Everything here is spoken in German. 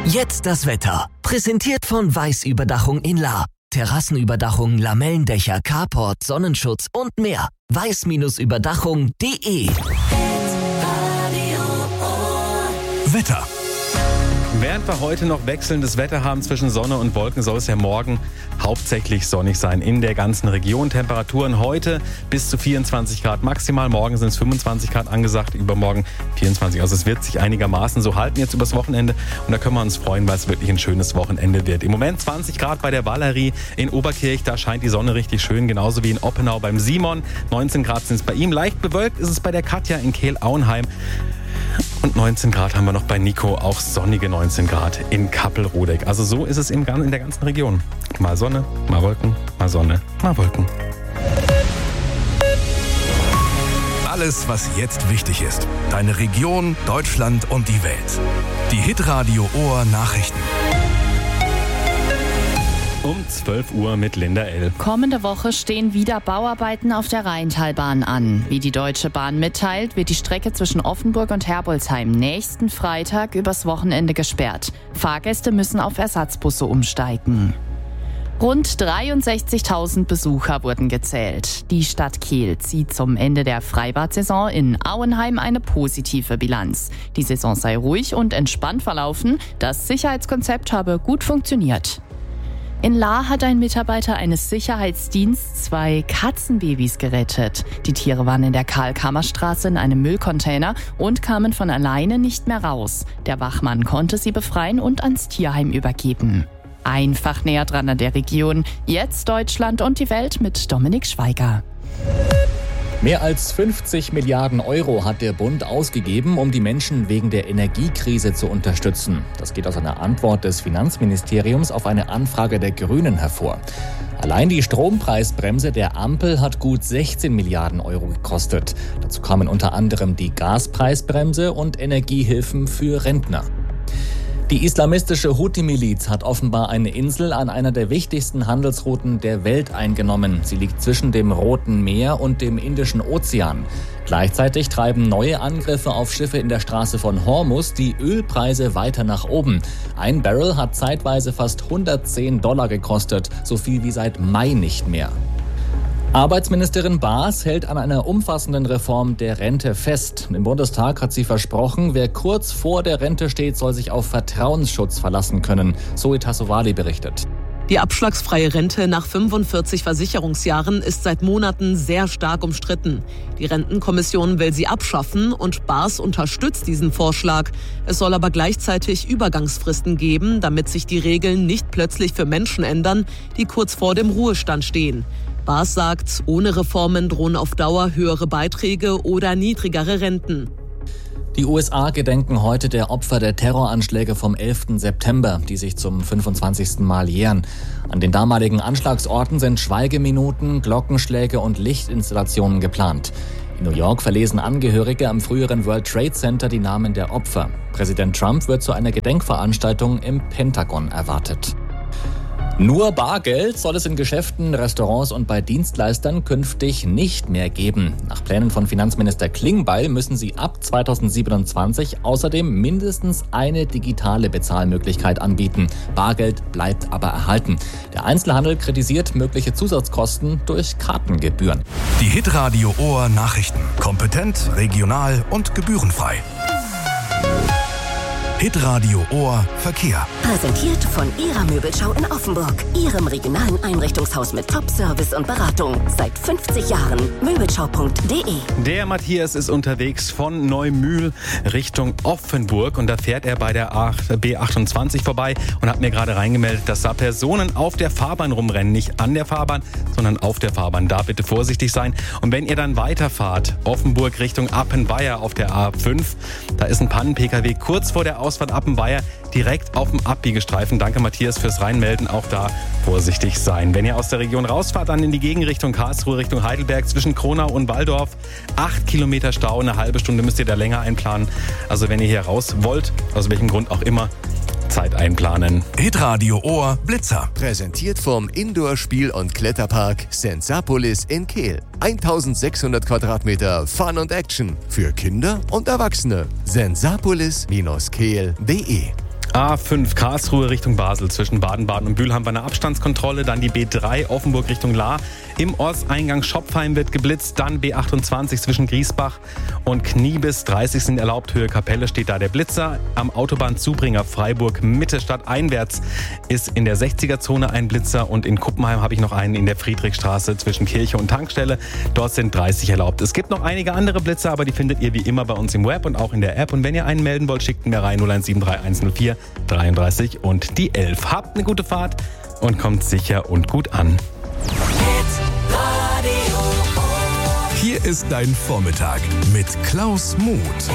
Jetzt das Wetter. Präsentiert von Weiß-Überdachung in Lahr. Terrassenüberdachung, Lamellendächer, Carport, Sonnenschutz und mehr. weiß-überdachung.de. Wetter. Während wir heute noch wechselndes Wetter haben zwischen Sonne und Wolken, soll es ja morgen hauptsächlich sonnig sein in der ganzen Region. Temperaturen heute bis zu 24 Grad maximal. Morgen sind es 25 Grad angesagt, übermorgen 24. Also es wird sich einigermaßen so halten jetzt übers Wochenende. Und da können wir uns freuen, weil es wirklich ein schönes Wochenende wird. Im Moment 20 Grad bei der Valerie in Oberkirch. Da scheint die Sonne richtig schön. Genauso wie in Oppenau beim Simon. 19 Grad sind es bei ihm. Leicht bewölkt ist es bei der Katja in Kehl-Auenheim. Und 19 Grad haben wir noch bei Nico, auch sonnige 19 Grad in Kappelrodeck. Also so ist es in der ganzen Region. Mal Sonne, mal Wolken, mal Sonne, mal Wolken. Alles, was jetzt wichtig ist. Deine Region, Deutschland und die Welt. Die Hitradio Ohr Nachrichten. Um 12 Uhr mit Linda L. Kommende Woche stehen wieder Bauarbeiten auf der Rheintalbahn an. Wie die Deutsche Bahn mitteilt, wird die Strecke zwischen Offenburg und Herbolzheim nächsten Freitag übers Wochenende gesperrt. Fahrgäste müssen auf Ersatzbusse umsteigen. Rund 63.000 Besucher wurden gezählt. Die Stadt Kehl zieht zum Ende der Freibad-Saison in Auenheim eine positive Bilanz. Die Saison sei ruhig und entspannt verlaufen. Das Sicherheitskonzept habe gut funktioniert. In Lahr hat ein Mitarbeiter eines Sicherheitsdienstes 2 Katzenbabys gerettet. Die Tiere waren in der Karl-Kammer-Straße in einem Müllcontainer und kamen von alleine nicht mehr raus. Der Wachmann konnte sie befreien und ans Tierheim übergeben. Einfach näher dran an der Region. Jetzt Deutschland und die Welt mit Dominik Schweiger. Mehr als 50 Milliarden Euro hat der Bund ausgegeben, um die Menschen wegen der Energiekrise zu unterstützen. Das geht aus einer Antwort des Finanzministeriums auf eine Anfrage der Grünen hervor. Allein die Strompreisbremse der Ampel hat gut 16 Milliarden Euro gekostet. Dazu kamen unter anderem die Gaspreisbremse und Energiehilfen für Rentner. Die islamistische Houthi-Miliz hat offenbar eine Insel an einer der wichtigsten Handelsrouten der Welt eingenommen. Sie liegt zwischen dem Roten Meer und dem Indischen Ozean. Gleichzeitig treiben neue Angriffe auf Schiffe in der Straße von Hormuz die Ölpreise weiter nach oben. Ein Barrel hat zeitweise fast $110 gekostet, so viel wie seit Mai nicht mehr. Arbeitsministerin Baas hält an einer umfassenden Reform der Rente fest. Im Bundestag hat sie versprochen, wer kurz vor der Rente steht, soll sich auf Vertrauensschutz verlassen können. Zoe Tassovali berichtet. Die abschlagsfreie Rente nach 45 Versicherungsjahren ist seit Monaten sehr stark umstritten. Die Rentenkommission will sie abschaffen und Baas unterstützt diesen Vorschlag. Es soll aber gleichzeitig Übergangsfristen geben, damit sich die Regeln nicht plötzlich für Menschen ändern, die kurz vor dem Ruhestand stehen. Baas sagt, ohne Reformen drohen auf Dauer höhere Beiträge oder niedrigere Renten. Die USA gedenken heute der Opfer der Terroranschläge vom 11. September, die sich zum 25. Mal jähren. An den damaligen Anschlagsorten sind Schweigeminuten, Glockenschläge und Lichtinstallationen geplant. In New York verlesen Angehörige am früheren World Trade Center die Namen der Opfer. Präsident Trump wird zu einer Gedenkveranstaltung im Pentagon erwartet. Nur Bargeld soll es in Geschäften, Restaurants und bei Dienstleistern künftig nicht mehr geben. Nach Plänen von Finanzminister Klingbeil müssen sie ab 2027 außerdem mindestens eine digitale Bezahlmöglichkeit anbieten. Bargeld bleibt aber erhalten. Der Einzelhandel kritisiert mögliche Zusatzkosten durch Kartengebühren. Die Hitradio Ohr Nachrichten. Kompetent, regional und gebührenfrei. Hitradio Ohr Verkehr. Präsentiert von Ihrer Möbelschau in Offenburg. Ihrem regionalen Einrichtungshaus mit Top-Service und Beratung. Seit 50 Jahren. Möbelschau.de. Der Matthias ist unterwegs von Neumühl Richtung Offenburg und da fährt er bei der B28 vorbei und hat mir gerade reingemeldet, dass da Personen auf der Fahrbahn rumrennen. Nicht an der Fahrbahn, sondern auf der Fahrbahn. Da bitte vorsichtig sein. Und wenn ihr dann weiterfahrt, Offenburg Richtung Appenweier auf der A5, da ist ein Pannen-PKW kurz vor der Ausfahrt Appenweier direkt auf dem Abbiegestreifen. Danke Matthias fürs Reinmelden. Auch da vorsichtig sein. Wenn ihr aus der Region rausfahrt, dann in die Gegenrichtung Karlsruhe, Richtung Heidelberg, zwischen Kronau und Walldorf. 8 Kilometer Stau, eine halbe Stunde müsst ihr da länger einplanen. Also wenn ihr hier raus wollt, aus welchem Grund auch immer, Zeit einplanen. Hitradio Ohr Blitzer. Präsentiert vom Indoor-Spiel- und Kletterpark Sensapolis in Kehl. 1600 Quadratmeter Fun und Action für Kinder und Erwachsene. Sensapolis-kehl.de A5 Karlsruhe Richtung Basel. Zwischen Baden-Baden und Bühl haben wir eine Abstandskontrolle. Dann die B3 Offenburg Richtung Lahr. Im Ortseingang Schopfheim wird geblitzt. Dann B28 zwischen Griesbach und Kniebis. 30 sind erlaubt. Höhe Kapelle steht da der Blitzer. Am Autobahnzubringer Freiburg Mitte Stadt einwärts ist in der 60er-Zone ein Blitzer. Und in Kuppenheim habe ich noch einen in der Friedrichstraße zwischen Kirche und Tankstelle. Dort sind 30 erlaubt. Es gibt noch einige andere Blitzer, aber die findet ihr wie immer bei uns im Web und auch in der App. Und wenn ihr einen melden wollt, schickt mir rein 0173 33 und die 11. Habt eine gute Fahrt und kommt sicher und gut an. Hier ist dein Vormittag mit Klaus Muth.